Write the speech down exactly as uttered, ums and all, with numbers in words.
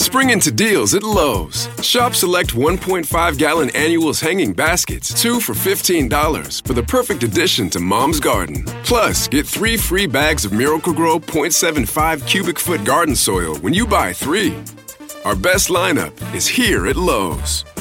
Spring into deals at Lowe's. Shop select one point five gallon annuals hanging baskets, two for fifteen dollars, for the perfect addition to Mom's Garden. Plus, get three free bags of Miracle-Gro point seven five cubic foot garden soil when you buy three. Our best lineup is here at Lowe's.